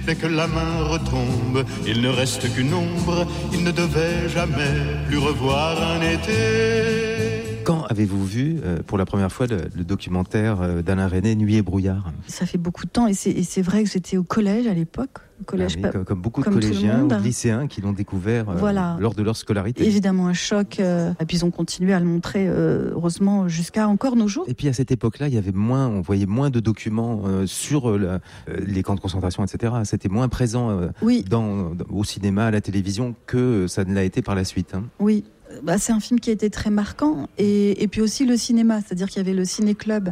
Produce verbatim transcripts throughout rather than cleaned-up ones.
dès que la main retombe, il ne reste qu'une ombre, il ne devait jamais plus revoir un été. Quand avez-vous vu euh, pour la première fois le, le documentaire euh, d'Alain Resnais, Nuit et brouillard ? Ça fait beaucoup de temps et c'est, et c'est vrai que j'étais au collège à l'époque. Au collège, ah oui, pas, comme, comme beaucoup de comme collégiens ou de lycéens qui l'ont découvert euh, voilà. lors de leur scolarité. Évidemment un choc, euh, et puis ils ont continué à le montrer euh, heureusement jusqu'à encore nos jours. Et puis à cette époque-là, il y avait moins, on voyait moins de documents euh, sur euh, la, euh, les camps de concentration, et cetera. C'était moins présent euh, oui. dans, dans, au cinéma, à la télévision, que ça ne l'a été par la suite. Hein. Oui. Bah, c'est un film qui a été très marquant et, et puis aussi le cinéma, c'est-à-dire qu'il y avait le ciné-club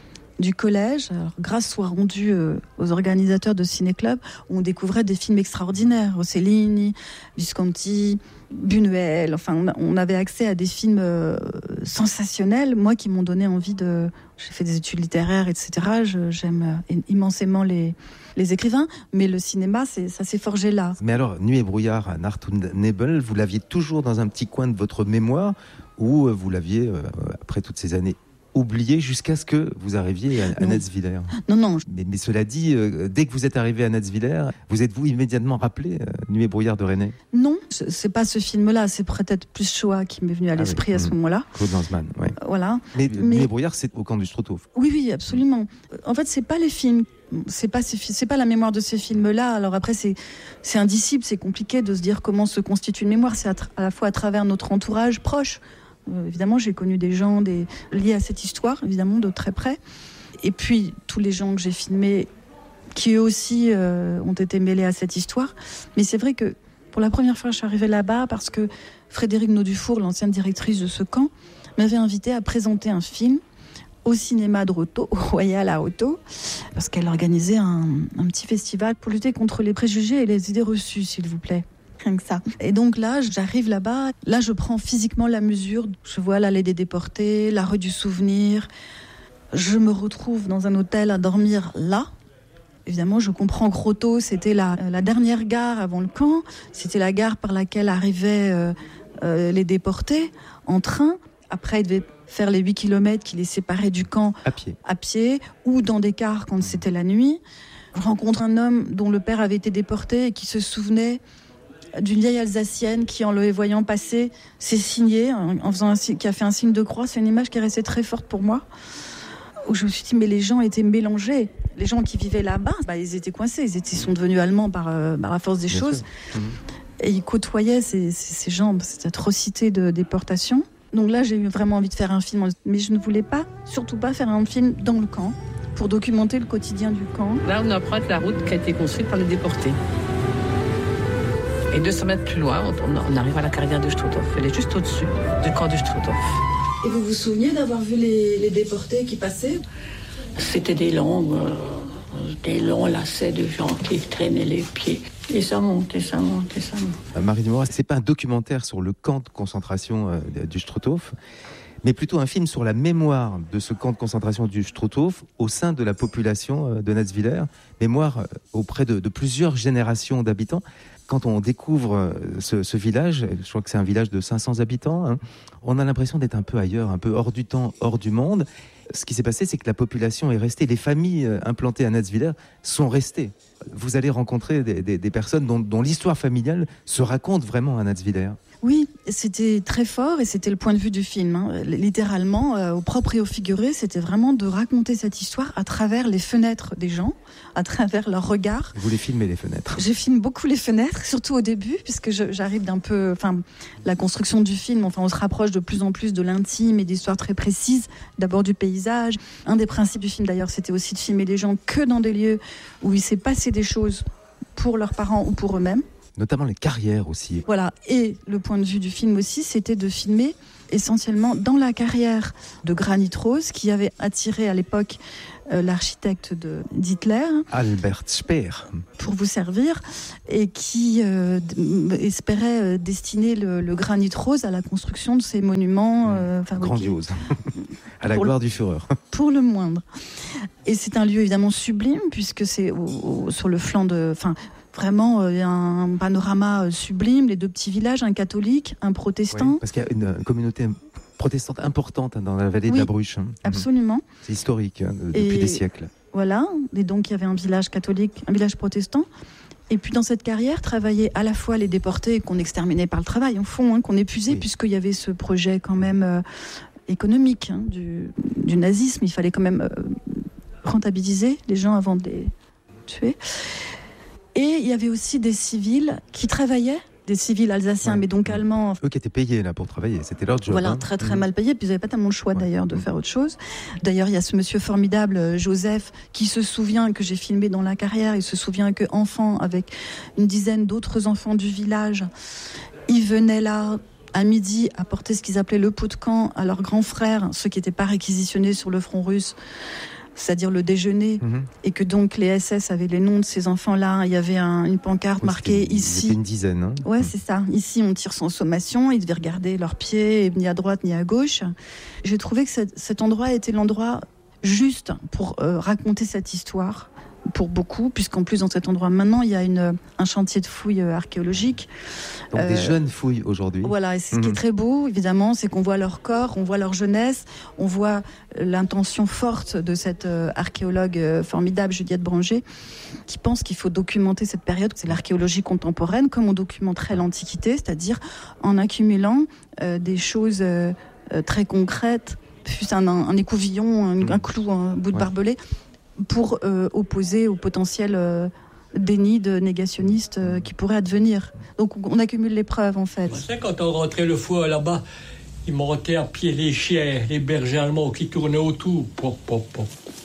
du collège. Alors, grâce soit rendue euh, aux organisateurs de ciné-club où on découvrait des films extraordinaires, Rossellini, Visconti, Buñuel, enfin on, on avait accès à des films euh, sensationnels, moi qui m'ont donné envie de... J'ai fait des études littéraires, et cetera. Je, j'aime euh, immensément les, les écrivains, mais le cinéma, c'est, ça s'est forgé là. Mais alors, Nuit et brouillard, Nacht und Nebel, vous l'aviez toujours dans un petit coin de votre mémoire ou vous l'aviez, euh, après toutes ces années, oublié jusqu'à ce que vous arriviez à, à Natzwiller. Non, non. Mais, mais cela dit, euh, dès que vous êtes arrivé à Natzwiller, vous êtes-vous immédiatement rappelé euh, Nuit et brouillard de Resnais ? Non, c'est pas ce film-là, c'est peut-être plus Shoah qui m'est venu à l'esprit ah oui. à ce mmh. moment-là. Claude Lanzmann, oui. Voilà. Mais, mais Nuit et brouillard, c'est au camp du Struthof. Oui, oui, absolument. En fait, c'est pas les films. C'est pas, c'est pas la mémoire de ces films-là. Alors après, c'est, c'est indicible, c'est compliqué de se dire comment se constitue une mémoire. C'est à, tra- à la fois à travers notre entourage proche. Euh, évidemment, j'ai connu des gens des... liés à cette histoire, évidemment, de très près. Et puis, tous les gens que j'ai filmés, qui eux aussi euh, ont été mêlés à cette histoire. Mais c'est vrai que pour la première fois, je suis arrivée là-bas parce que Frédérique Naudufour, l'ancienne directrice de ce camp, m'avait invitée à présenter un film au cinéma de Roto, au Royal à Roto, parce qu'elle organisait un, un petit festival pour lutter contre les préjugés et les idées reçues, s'il vous plaît. Rien que ça. Et donc là, j'arrive là-bas, là je prends physiquement la mesure, je vois l'allée des déportés, la rue du souvenir, je me retrouve dans un hôtel à dormir là. Évidemment, je comprends que Roto, c'était la, la dernière gare avant le camp, c'était la gare par laquelle arrivaient euh, euh, les déportés en train. Après, ils devaient faire les huit kilomètres qui les séparaient du camp à pied, à pied ou dans des cars quand c'était la nuit. Je rencontre un homme dont le père avait été déporté et qui se souvenait d'une vieille Alsacienne qui, en le voyant passer, s'est signée, en faisant un, qui a fait un signe de croix. C'est une image qui est restée très forte pour moi, où je me suis dit, mais les gens étaient mélangés. Les gens qui vivaient là-bas, bah, ils étaient coincés, ils, étaient, ils sont devenus allemands par, euh, par la force des Bien choses. Mmh. Et ils côtoyaient ces, ces, ces gens, cette atrocité de déportation. Donc là, j'ai eu vraiment envie de faire un film, mais je ne voulais pas, surtout pas faire un film dans le camp, pour documenter le quotidien du camp. Là, on emprunte la route qui a été construite par les déportés. Et deux cents mètres plus loin, on arrive à la carrière de Struthof. Elle est juste au-dessus du camp de Struthof. Et vous vous souvenez d'avoir vu les, les déportés qui passaient ? C'était des longs, euh, des longs lacets de gens qui traînaient les pieds. Et ça monte, et ça monte, et ça monte. Marie Dumora, c'est pas un documentaire sur le camp de concentration euh, du Struthof, mais plutôt un film sur la mémoire de ce camp de concentration du Struthof au sein de la population euh, de Natzwiller, mémoire euh, auprès de, de plusieurs générations d'habitants. Quand on découvre ce, ce village, je crois que c'est un village de cinq cents habitants, hein, on a l'impression d'être un peu ailleurs, un peu hors du temps, hors du monde. Ce qui s'est passé, c'est que la population est restée, les familles implantées à Natzwiller sont restées. Vous allez rencontrer des, des, des personnes dont, dont l'histoire familiale se raconte vraiment à Natzwiller. Oui, c'était très fort et c'était le point de vue du film. Hein. Littéralement, euh, au propre et au figuré, c'était vraiment de raconter cette histoire à travers les fenêtres des gens, à travers leurs regards. Vous les filmez, les fenêtres ? Je filme beaucoup les fenêtres, surtout au début, puisque je, j'arrive d'un peu... Enfin, la construction du film, enfin, on se rapproche de plus en plus de l'intime et d'histoires très précises, d'abord du paysage. Un des principes du film, d'ailleurs, c'était aussi de filmer les gens que dans des lieux où il s'est passé des choses pour leurs parents ou pour eux-mêmes. Notamment les carrières aussi. Voilà, et le point de vue du film aussi, c'était de filmer essentiellement dans la carrière de Granit Rose, qui avait attiré à l'époque euh, l'architecte de, d'Hitler. Albert Speer. Pour vous servir, et qui euh, d- espérait euh, destiner le, le Granit Rose à la construction de ces monuments euh, fabriqués. Grandiose. À la gloire le, du Führer. Pour le moindre. Et c'est un lieu évidemment sublime, puisque c'est au, au, sur le flanc de... Enfin, vraiment, il y a un panorama sublime, les deux petits villages, un catholique, un protestant. Oui, parce qu'il y a une communauté protestante importante dans la vallée oui, de la Bruche. Absolument. C'est historique, hein, depuis et des siècles. Voilà, et donc il y avait un village catholique, un village protestant. Et puis dans cette carrière, travailler à la fois les déportés qu'on exterminait par le travail, au fond, hein, qu'on épuisait, oui. puisqu'il y avait ce projet quand même euh, économique hein, du, du nazisme. Il fallait quand même euh, rentabiliser les gens avant de les tuer. Et il y avait aussi des civils qui travaillaient, des civils alsaciens, ouais. mais donc allemands. Eux qui étaient payés là pour travailler, c'était leur job. Voilà, hein. très très mmh. mal payés, puis ils n'avaient pas tellement le choix ouais. d'ailleurs de mmh. faire autre chose. D'ailleurs, il y a ce monsieur formidable, Joseph, qui se souvient, que j'ai filmé dans la carrière, il se souvient qu'enfant, avec une dizaine d'autres enfants du village, ils venaient là à midi apporter ce qu'ils appelaient le pot de camp à leurs grands frères, ceux qui n'étaient pas réquisitionnés sur le front russe, c'est-à-dire le déjeuner, mmh. et que donc les S S avaient les noms de ces enfants-là. Il y avait un, une pancarte oui, marquée c'était, ici. C'était une dizaine. Hein. Ouais, mmh. c'est ça. Ici, on tire sans sommation. Ils devaient regarder leurs pieds, ni à droite ni à gauche. J'ai trouvé que cet, cet endroit était l'endroit juste pour euh, raconter cette histoire. Pour beaucoup, puisqu'en plus dans cet endroit maintenant il y a une, un chantier de fouilles archéologiques. Donc euh, des jeunes fouilles aujourd'hui. Voilà, et ce mmh. qui est très beau évidemment, c'est qu'on voit leur corps, on voit leur jeunesse, on voit l'intention forte de cette euh, archéologue euh, formidable Juliette Branger, qui pense qu'il faut documenter cette période. C'est l'archéologie contemporaine, comme on documenterait l'Antiquité, c'est-à-dire en accumulant euh, des choses euh, euh, très concrètes, un, un, un écouvillon, un, mmh. un clou, un bout de ouais. barbelé, pour euh, opposer au potentiel euh, déni de négationnistes euh, qui pourrait advenir. Donc on accumule les preuves en fait. C'est quand on rentrait le foie là-bas, ils montaient à pied les chiens, les bergers allemands qui tournaient autour. Pop, pop, pop.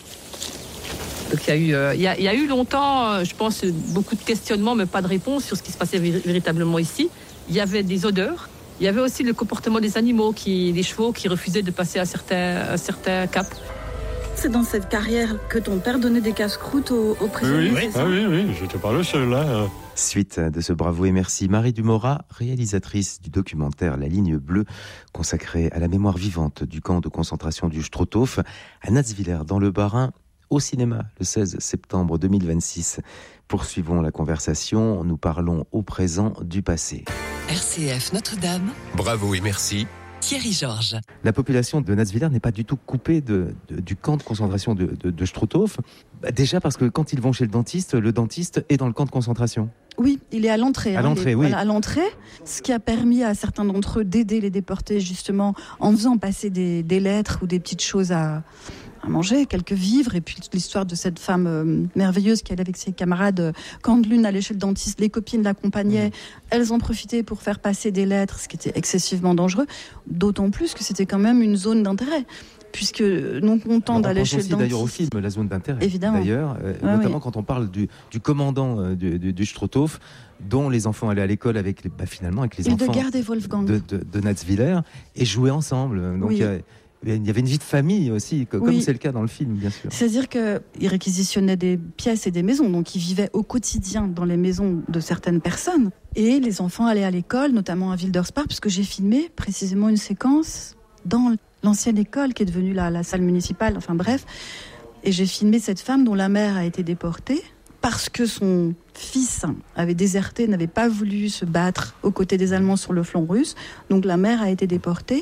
Donc il y a eu, euh, il y a, il y a eu longtemps, euh, je pense, beaucoup de questionnements, mais pas de réponse sur ce qui se passait vé- véritablement ici. Il y avait des odeurs. Il y avait aussi le comportement des animaux, qui, des chevaux qui refusaient de passer à certains, à certains caps. C'est dans cette carrière que ton père donnait des casse-croûtes aux, aux prisonniers, oui, oui. c'est ça ? Ah oui, oui, j'étais pas le seul. Hein. Suite de ce bravo et merci, Marie Dumora, réalisatrice du documentaire La Ligne Bleue, consacré à la mémoire vivante du camp de concentration du Strothof, à Natzwiller, dans le Bas-Rhin, au cinéma, le seize septembre deux mille vingt-six. Poursuivons la conversation, nous parlons au présent du passé. R C F Notre-Dame. Bravo et merci. Thierry Georges. La population de Natzwiller n'est pas du tout coupée de, de, du camp de concentration de, de, de Strothof. Bah déjà parce que quand ils vont chez le dentiste, le dentiste est dans le camp de concentration. Oui, il est à l'entrée. À hein, l'entrée, est, oui. Voilà, à l'entrée, ce qui a permis à certains d'entre eux d'aider les déportés justement en faisant passer des, des lettres ou des petites choses à, à manger, quelques vivres, et puis l'histoire de cette femme euh, merveilleuse qui allait avec ses camarades. Euh, quand l'une allait chez le dentiste, les copines l'accompagnaient. Mmh. Elles en profitaient pour faire passer des lettres, ce qui était excessivement dangereux, d'autant plus que c'était quand même une zone d'intérêt. Puisque non content Alors, d'aller chez le dentiste. D'ailleurs au film La zone d'intérêt. Évidemment. D'ailleurs, euh, ah, notamment oui. quand on parle du, du commandant euh, du, du, du Strothof, dont les enfants allaient à l'école avec les, bah, finalement avec les Hildegard enfants et Wolfgang. de, de, de Natzwiller et jouaient ensemble. Donc oui. il y a, il y avait une vie de famille aussi, comme oui. c'est le cas dans le film, bien sûr. C'est-à-dire qu'ils réquisitionnaient des pièces et des maisons, donc ils vivaient au quotidien dans les maisons de certaines personnes. Et les enfants allaient à l'école, notamment à Wildersbach, puisque j'ai filmé précisément une séquence dans l'ancienne école qui est devenue la, la salle municipale, enfin bref. Et j'ai filmé cette femme dont la mère a été déportée parce que son fils avait déserté, n'avait pas voulu se battre aux côtés des Allemands sur le flanc russe. Donc la mère a été déportée.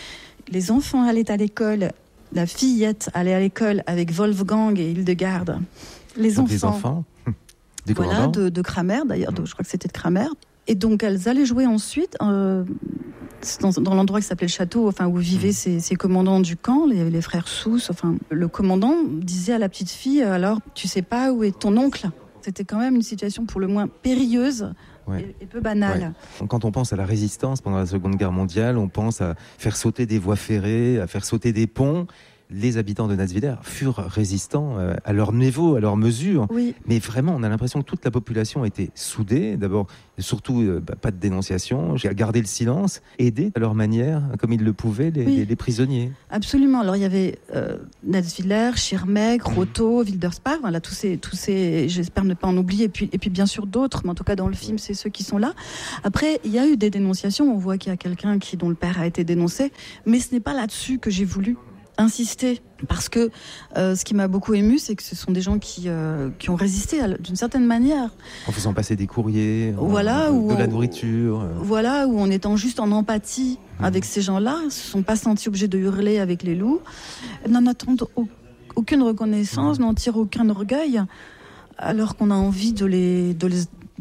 Les enfants allaient à l'école, la fillette allait à l'école avec Wolfgang et Hildegard. Les donc enfants, les enfants du voilà, commandant. de, de Kramer d'ailleurs, de, je crois que c'était de Kramer. Et donc elles allaient jouer ensuite euh, dans, dans l'endroit qui s'appelait le château, enfin où vivaient mmh. ces, ces commandants du camp. Il y avait les frères Sousse. Enfin, le commandant disait à la petite fille, alors tu sais pas où est ton oncle. C'était quand même une situation pour le moins périlleuse. Ouais. Et, et peu banal. Ouais. Quand on pense à la résistance pendant la Seconde Guerre mondiale, on pense à faire sauter des voies ferrées, à faire sauter des ponts. Les habitants de Natzwiller furent résistants euh, à leur niveau, à leur mesure. Oui. Mais vraiment, on a l'impression que toute la population était soudée. D'abord, surtout, euh, bah, pas de dénonciation. J'ai gardé le silence, aidé à leur manière, comme ils le pouvaient, les, oui. les, les prisonniers. Absolument. Alors, il y avait euh, Natzwiller, Schirmeck, Rotho, Wildersbach. Voilà, tous ces, tous ces, j'espère ne pas en oublier. Et puis, et puis bien sûr, d'autres. Mais en tout cas, dans le film, c'est ceux qui sont là. Après, il y a eu des dénonciations. On voit qu'il y a quelqu'un qui, dont le père a été dénoncé. Mais ce n'est pas là-dessus que j'ai voulu insister, parce que euh, ce qui m'a beaucoup ému, c'est que ce sont des gens qui, euh, qui ont résisté à, d'une certaine manière. En faisant passer des courriers, voilà, en, ou de la en, nourriture. Euh... Voilà, ou en étant juste en empathie mmh. avec ces gens-là, ils ne se sont pas sentis obligés de hurler avec les loups, n'en attendent au, aucune reconnaissance, mmh. n'en tirent aucun orgueil, alors qu'on a envie de les, de les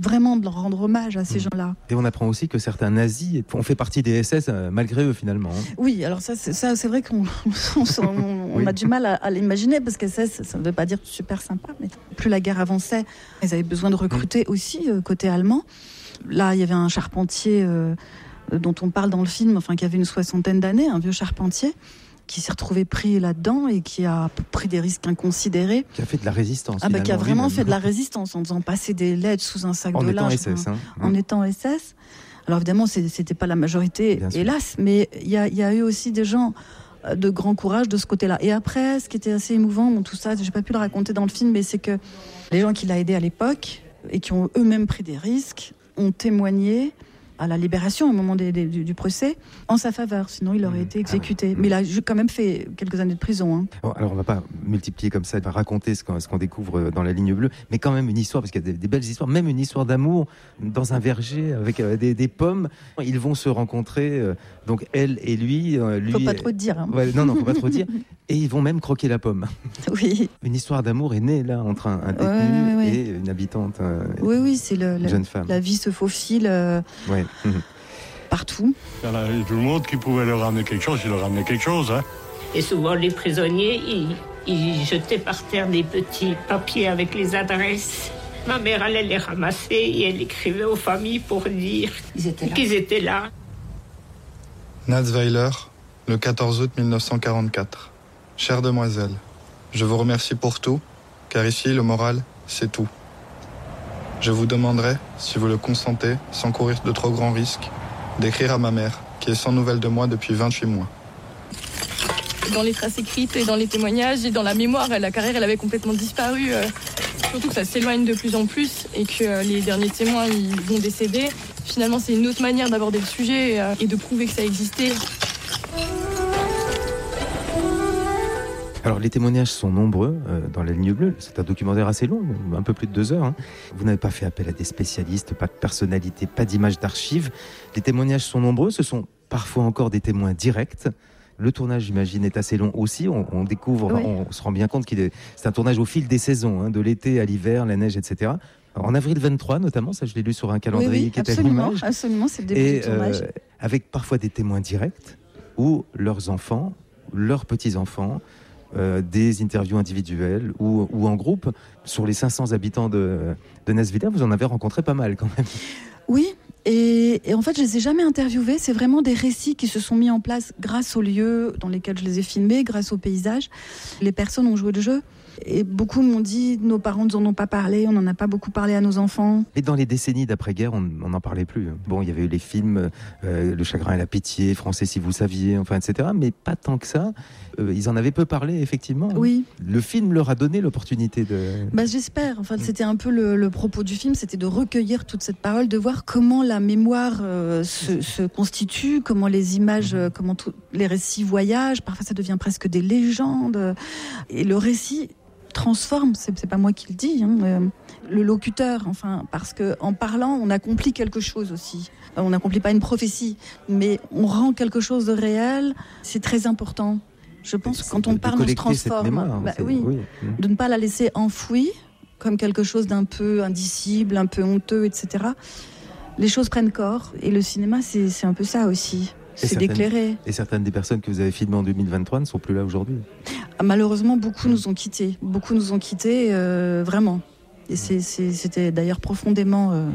vraiment de leur rendre hommage à ces mmh. gens-là. Et on apprend aussi que certains nazis ont fait partie des S S euh, malgré eux finalement. Hein. Oui, alors ça c'est, ça, c'est vrai qu'on on, on, on oui. a du mal à, à l'imaginer parce que S S, ça ne veut pas dire super sympa, mais plus la guerre avançait, ils avaient besoin de recruter mmh. aussi euh, côté allemand. Là, il y avait un charpentier euh, dont on parle dans le film, enfin qui avait une soixantaine d'années, un vieux charpentier, qui s'est retrouvé pris là-dedans et qui a pris des risques inconsidérés. Qui a fait de la résistance. Ah bah, qui a vraiment fait de la résistance en faisant passer des lettres sous un sac en de linge. S S, hein. En mmh. étant S S. Alors évidemment, c'est, c'était pas la majorité, Bien hélas, sûr. mais il y a, y a eu aussi des gens de grand courage de ce côté-là. Et après, ce qui était assez émouvant, bon, tout ça, j'ai pas pu le raconter dans le film, mais c'est que les gens qui l'ont aidé à l'époque et qui ont eux-mêmes pris des risques ont témoigné à la libération au moment des, des, du, du procès en sa faveur, sinon il aurait mmh. été exécuté. Ah ouais. Mais il a quand même fait quelques années de prison. Hein. Bon, alors on va pas multiplier comme ça, on va raconter ce qu'on, ce qu'on découvre dans La Ligne Bleue, mais quand même une histoire, parce qu'il y a des, des belles histoires, même une histoire d'amour dans un verger avec euh, des, des pommes. Ils vont se rencontrer, euh, donc elle et lui. Euh, lui faut pas trop te dire. Hein. Ouais, non, non, faut pas trop dire. Et ils vont même croquer la pomme. Oui. Une histoire d'amour est née là entre un, un détenu ouais, ouais, ouais. et une habitante. Euh, oui, oui, c'est le, une la, jeune femme. La vie se faufile. Euh, ouais. Partout. Il y a tout le monde qui pouvait leur ramener quelque chose, il leur ramenait quelque chose. Hein. Et souvent, les prisonniers, ils, ils jetaient par terre des petits papiers avec les adresses. Ma mère allait les ramasser et elle écrivait aux familles pour dire ils étaient là. qu'ils étaient là. Natzweiler, le quatorze août mille neuf cent quarante-quatre. Chère demoiselle, je vous remercie pour tout, car ici, le moral, c'est tout. Je vous demanderai, si vous le consentez, sans courir de trop grands risques, d'écrire à ma mère, qui est sans nouvelles de moi depuis vingt-huit mois. Dans les traces écrites et dans les témoignages et dans la mémoire, la carrière, elle avait complètement disparu. Euh, surtout que ça s'éloigne de plus en plus et que euh, les derniers témoins, ils vont décéder. Finalement, c'est une autre manière d'aborder le sujet euh, et de prouver que ça existait. Alors les témoignages sont nombreux euh, dans La Ligne Bleue, c'est un documentaire assez long, un peu plus de deux heures. Hein. Vous n'avez pas fait appel à des spécialistes, pas de personnalité, pas d'images d'archives. Les témoignages sont nombreux, ce sont parfois encore des témoins directs. Le tournage, j'imagine, est assez long aussi. On, on découvre, oui. on, on se rend bien compte qu'il est, c'est un tournage au fil des saisons, hein, de l'été à l'hiver, la neige, et cetera. Alors, en avril vingt-trois, notamment, ça je l'ai lu sur un calendrier oui, oui, qui était à absolument, l'image. absolument, c'est le début et, du tournage. Euh, avec parfois des témoins directs ou leurs enfants, leurs petits-enfants. Euh, des interviews individuelles ou, ou en groupe. Sur les cinq cents habitants de, de Natzwiller, vous en avez rencontré pas mal quand même. Oui, et, et en fait, je les ai jamais interviewés. C'est vraiment des récits qui se sont mis en place grâce aux lieux dans lesquels je les ai filmés, grâce aux paysages. Les personnes ont joué le jeu. Et beaucoup m'ont dit, nos parents nous en ont pas parlé, on n'en a pas beaucoup parlé à nos enfants. Et dans les décennies d'après-guerre, on n'en parlait plus. Bon, il y avait eu les films, euh, Le chagrin et la pitié, Français si vous saviez, enfin, et cetera. Mais pas tant que ça. Euh, ils en avaient peu parlé, effectivement. Oui. Le film leur a donné l'opportunité de... Bah, j'espère. Enfin, c'était un peu le, le propos du film, c'était de recueillir toute cette parole, de voir comment la mémoire euh, se, se constitue, comment les images, euh, comment tout, les récits voyagent. Parfois, ça devient presque des légendes. Et le récit transforme, c'est, c'est pas moi qui le dis, hein, euh, le locuteur, enfin, parce que en parlant, on accomplit quelque chose aussi. On n'accomplit pas une prophétie, mais on rend quelque chose de réel. C'est très important. Je pense que quand on parle, on se transforme. Mémoire, bah, oui, oui. De ne pas la laisser enfouie comme quelque chose d'un peu indicible, un peu honteux, et cetera. Les choses prennent corps, et le cinéma, c'est, c'est un peu ça aussi. C'est certaines, d'éclairer. Et certaines des personnes que vous avez filmées en deux mille vingt-trois ne sont plus là aujourd'hui. Malheureusement, beaucoup nous ont quittés. Beaucoup nous ont quittés, euh, vraiment. Et c'est, c'est, c'était d'ailleurs profondément... Euh...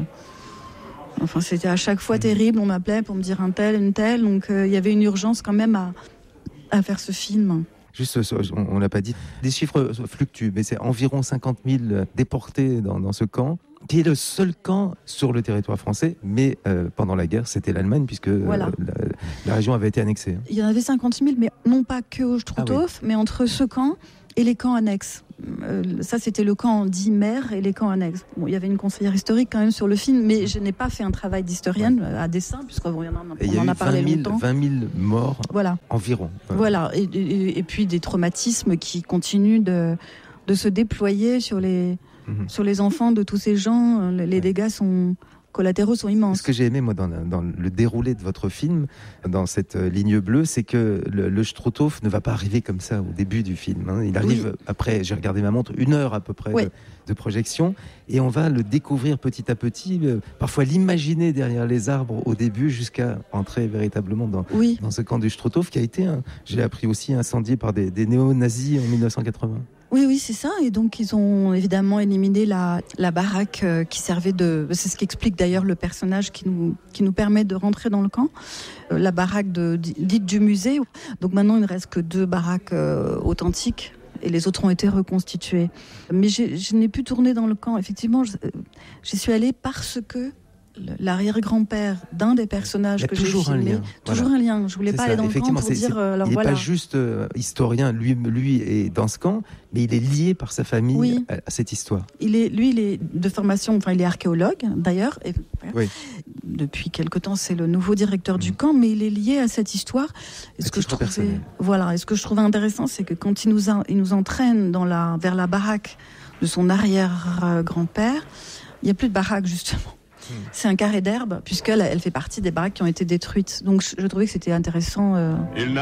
Enfin, c'était à chaque fois terrible. On m'appelait pour me dire un tel, une telle. Donc, il euh, y avait une urgence quand même à, à faire ce film. Juste, on ne l'a pas dit, des chiffres fluctuent, mais c'est environ cinquante mille déportés dans, dans ce camp, qui est le seul camp sur le territoire français, mais euh, pendant la guerre, c'était l'Allemagne, puisque voilà. euh, la, la région avait été annexée. Il y en avait cinquante mille, mais non pas que au Struthof, ah oui. mais entre ce camp et les camps annexes. Euh, ça, c'était le camp dit mer et les camps annexes. Bon, il y avait une conseillère historique quand même sur le film, mais je n'ai pas fait un travail d'historienne ouais. à dessein, puisqu'on en, on en a parlé longtemps. vingt mille morts voilà. environ. Voilà, et, et, et puis des traumatismes qui continuent de, de se déployer sur les, mmh. sur les enfants de tous ces gens. Les, les dégâts sont collatéraux sont immenses. Ce que j'ai aimé, moi, dans, la, dans le déroulé de votre film, dans cette ligne bleue, c'est que le, le Struthof ne va pas arriver comme ça au début du film. Hein. Il arrive oui. après, j'ai regardé ma montre, une heure à peu près oui. de, de projection, et on va le découvrir petit à petit, euh, parfois l'imaginer derrière les arbres au début, jusqu'à entrer véritablement dans, oui. dans ce camp du Struthof, qui a été, un, j'ai appris aussi, incendié par des, des néo-nazis en mille neuf cent quatre-vingts. Oui, oui, c'est ça. Et donc, ils ont évidemment éliminé la, la baraque euh, qui servait de... C'est ce qui explique d'ailleurs le personnage qui nous, qui nous permet de rentrer dans le camp. Euh, la baraque de, dite du musée. Donc maintenant, il ne reste que deux baraques euh, authentiques. Et les autres ont été reconstituées. Mais j'ai, je n'ai pu tourner dans le camp. Effectivement, je, j'y suis allée parce que l'arrière-grand-père d'un des personnages que j'ai filmé, lien. toujours voilà. un lien. Je voulais c'est pas ça. aller dans le camp pour c'est, dire. C'est, alors il n'est voilà. pas juste euh, historien, lui, lui est dans ce camp, mais il est lié par sa famille oui. à, à cette histoire. Il est, lui, il est de formation, enfin, il est archéologue d'ailleurs. Et, oui. Depuis quelque temps, c'est le nouveau directeur mmh. du camp, mais il est lié à cette histoire. Et ce que je trouvais, personnel. voilà, et ce que je trouvais intéressant, c'est que quand il nous, a, il nous entraîne dans la, vers la baraque de son arrière-grand-père, il n'y a plus de baraque justement. C'est un carré d'herbe, puisqu'elle elle fait partie des baraques qui ont été détruites. Donc je, je trouvais que c'était intéressant. Euh...